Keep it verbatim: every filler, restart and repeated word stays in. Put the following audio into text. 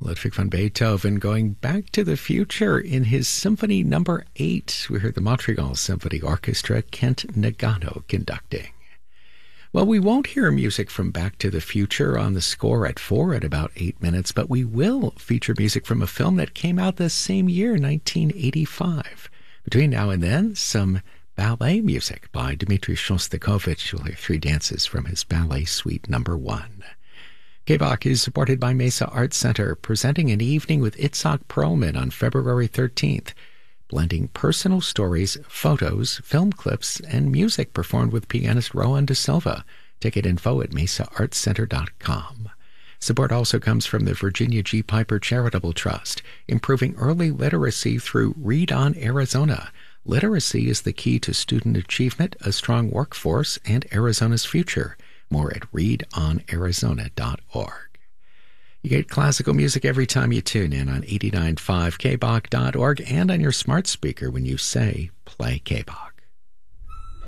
Ludwig van Beethoven going back to the future in his Symphony Number eight. We heard the Montreal Symphony Orchestra, Kent Nagano conducting. Well, we won't hear music from Back to the Future on the score at four at about eight minutes, but we will feature music from a film that came out the same year, nineteen eighty-five. Between now and then, some ballet music by Dmitri Shostakovich. You'll hear three dances from his Ballet Suite Number one. K B O C is supported by Mesa Arts Center, presenting an evening with Itzhak Perlman on February thirteenth, blending personal stories, photos, film clips, and music performed with pianist Rowan De Silva. Ticket info at mesa arts center dot com. Support also comes from the Virginia G. Piper Charitable Trust, improving early literacy through Read On Arizona. Literacy is the key to student achievement, a strong workforce, and Arizona's future. More at read on arizona dot org. You get classical music every time you tune in on eighty-nine point five K B O C dot org and on your smart speaker when you say, play K B O C.